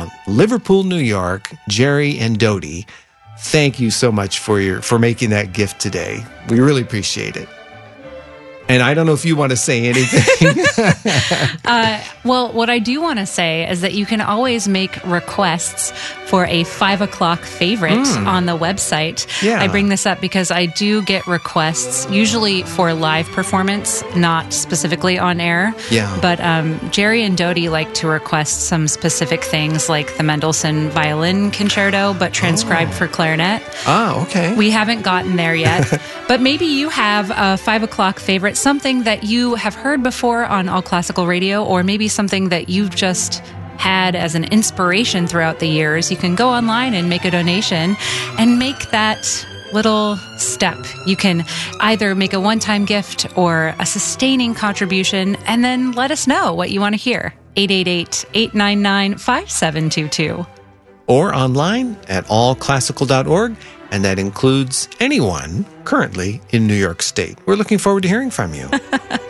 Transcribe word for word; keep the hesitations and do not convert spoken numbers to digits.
uh, Liverpool, New York, Jerry and Dodie. Thank you so much for your for making that gift today. We really appreciate it. And I don't know if you want to say anything. uh, well, what I do want to say is that you can always make requests for a five o'clock favorite mm. on the website. Yeah. I bring this up because I do get requests, usually for live performance, not specifically on air. Yeah. But um, Jerry and Dodie like to request some specific things like the Mendelssohn Violin Concerto, but transcribed oh. for clarinet. Oh, okay. We haven't gotten there yet. But maybe you have a five o'clock favorite, something that you have heard before on All Classical Radio, or maybe something that you've just had as an inspiration throughout the years. You can go online and make a donation and make that little step. You can either make a one-time gift or a sustaining contribution, and then let us know what you want to hear. eight eight eight, eight nine nine, five seven two two. Or online at all classical dot org, and that includes anyone currently in New York State. We're looking forward to hearing from you.